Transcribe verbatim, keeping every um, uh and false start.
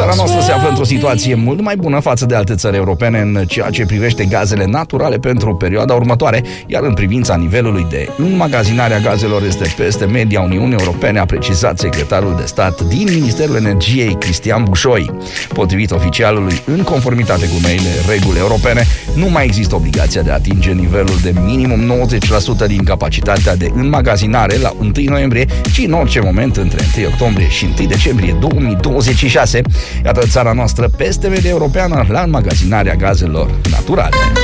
Țara noastră se află într-o situație mult mai bună față de alte țări europene în ceea ce privește gazele naturale pentru perioada următoare, iar în privința nivelului de înmagazinare a gazelor este peste media Uniunii Europene, a precizat secretarul de stat din Ministerul Energiei, Cristian Bușoi. Potrivit oficialului, în conformitate cu noile reguli europene, nu mai există obligația de a atinge nivelul de minimum nouăzeci la sută din capacitatea de înmagazinare la întâi noiembrie, ci în orice moment între întâi octombrie și întâi decembrie două mii douăzeci și șase. Iată țara noastră peste media europeană la înmagazinarea gazelor naturale.